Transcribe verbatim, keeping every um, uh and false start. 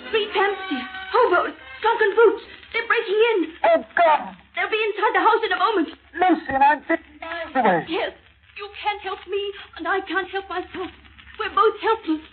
Three tramps, dear. Hobos. Drunken brutes. They're breaking in. Oh, God. They'll be inside the house in a moment. Lucy, and I'm fifty miles away. Yes. You can't help me, and I can't help myself. We're both helpless.